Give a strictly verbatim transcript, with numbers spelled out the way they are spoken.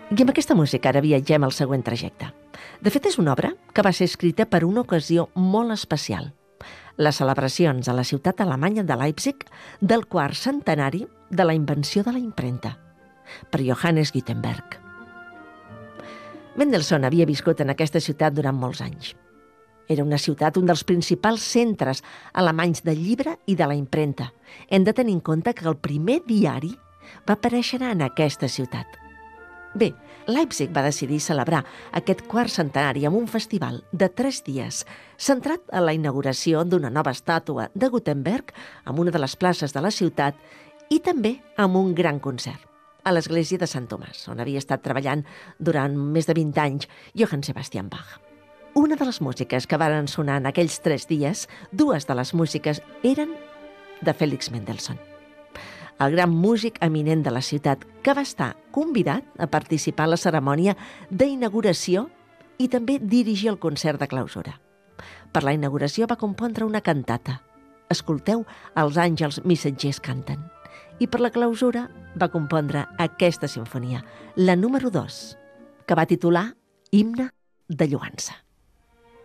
I amb aquesta música ara viatgem al següent trajecte. De fet, és una obra que va ser escrita per una ocasió molt especial. Les celebracions a la ciutat alemanya de Leipzig del quart centenari de la invenció de la impremta, per Johannes Gutenberg. Mendelssohn havia viscut en aquesta ciutat durant molts anys. Era una ciutat, un dels principals centres alemanys del llibre i de la impremta. Hem de tenir en compte que el primer diari va aparèixer en aquesta ciutat. Bé, Leipzig va decidir celebrar aquest quart centenari amb un festival de tres dies, centrat en la inauguració d'una nova estàtua de Gutenberg en una de les places de la ciutat i també amb un gran concert a l'església de Sant Tomàs, on havia estat treballant durant més de vint anys Johann Sebastian Bach. Una de les músiques que varen sonar en aquells tres dies, dues de les músiques eren de Félix Mendelssohn, el gran músic eminent de la ciutat, que va estar convidat a participar en la cerimònia d'inauguració i també dirigir el concert de clausura. Per la inauguració va compondre una cantata. Escolteu Els àngels missatgers canten. I per la clausura va compondre aquesta simfonia, la número dos, que va titular Himne de lloança.